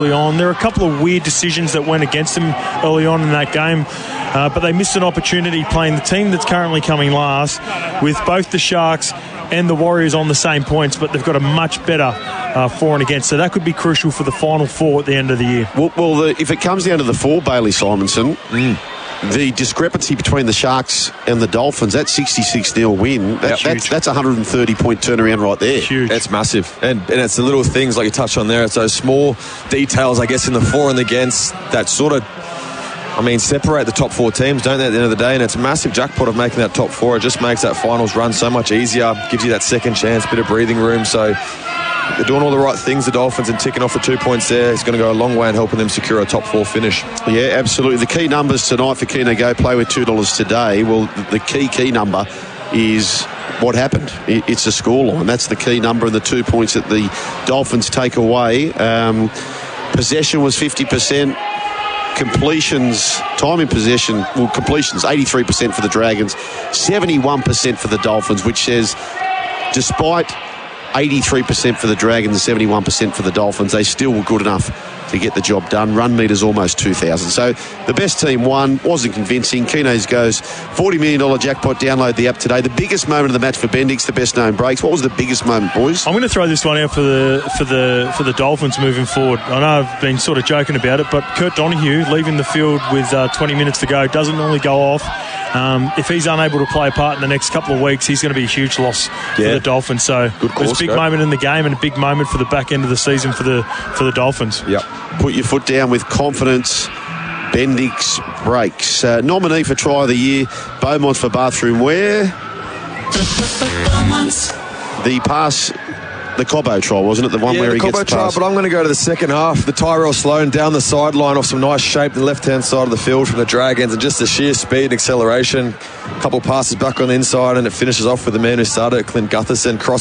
on. There are a couple of weird decisions that went against them early on in that game, but they missed an opportunity playing the team that's currently coming last with both the Sharks and the Warriors on the same points, but they've got a much better for and against, so that could be crucial for the final four at the end of the year. Well, if it comes down to the four, Bailey Simonson, the discrepancy between the Sharks and the Dolphins, that 66-0 win, that's a 130-point turnaround right there. Huge. It's massive. And it's the little things like you touched on there. It's those small details, I guess, in the for and against that sort of, separate the top four teams, don't they, at the end of the day? And it's a massive jackpot of making that top four. It just makes that finals run so much easier, gives you that second chance, bit of breathing room. So they're doing all the right things, the Dolphins, and ticking off the 2 points there. It's going to go a long way in helping them secure a top four finish. Yeah, absolutely. The key numbers tonight for Keno Go play with $2 today. Well, the key number is what happened. It's the scoreline. That's the key number, and the 2 points that the Dolphins take away. Possession was 50%. Time in possession, completions 83% for the Dragons, 71% for the Dolphins, which says despite 83% for the Dragons and 71% for the Dolphins, they still were good enough to get the job done. Run meters almost 2,000. So the best team won. Wasn't convincing. Keno's Go's $40 million jackpot. Download the app today. The biggest moment of the match for Bendix, the best known breaks. What was the biggest moment, boys? I'm going to throw this one out for the Dolphins moving forward. I know I've been sort of joking about it, but Kurt Donahue leaving the field with 20 minutes to go doesn't normally go off. If he's unable to play a part in the next couple of weeks, he's going to be a huge loss for the Dolphins. So it was a big moment in the game and a big moment for the back end of the season for the Dolphins. Yep. Put your foot down with confidence. Bendix breaks. Nominee for Try of the Year, Beaumont's for bathroom wear. The Cobbo try, wasn't it? The one where he gets the pass. But I'm going to go to the second half. The Tyrell Sloan down the sideline off some nice shape, the left-hand side of the field from the Dragons, and just the sheer speed and acceleration. A couple passes back on the inside, and it finishes off with the man who started it, Clint Gutherson, cross